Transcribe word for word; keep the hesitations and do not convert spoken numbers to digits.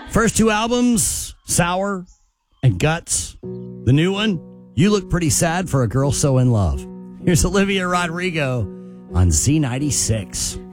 First two albums, Sour and Guts. The new one, You Look Pretty Sad for a Girl So in Love. Here's Olivia Rodrigo on Z ninety-six.